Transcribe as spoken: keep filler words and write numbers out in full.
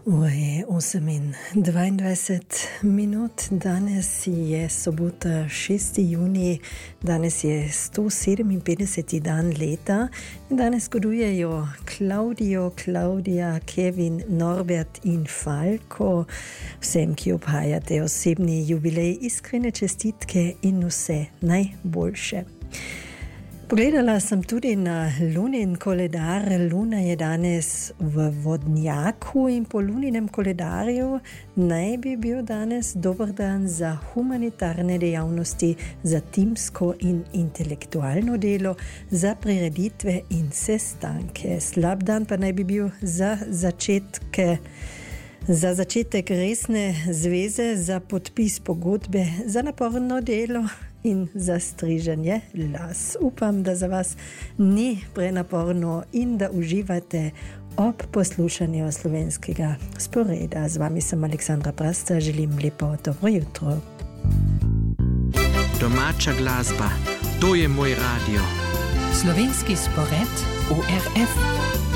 Ura je osem in dvaindvajset minut, danes je sobota šesti junij, danes je sto sedeminpetdeseti dan leta in danes godujejo Klaudijo, Klaudija, Kevin, Norbert in Falko. Vsem, ki obhajate osebni jubilej, iskrene čestitke in vse najboljše. Pogledala sem tudi na lunin koledar. Luna je danes v vodnjaku in po luninem koledarju naj bi bil danes dober dan za humanitarne dejavnosti, za timsko in intelektualno delo, za prireditve in sestanke. Slab dan pa naj bi bil za začetke, za začetek resne zveze, za podpis pogodbe, za naporno delo in za striženje las. Upam, da za vas ni prenaporno in da uživate ob poslušanju slovenskega sporeda. Z vami sem Aleksandra Prasta, želim lepo dobro jutro. Domača glasba, to je moj radio. Slovenski spored U R F.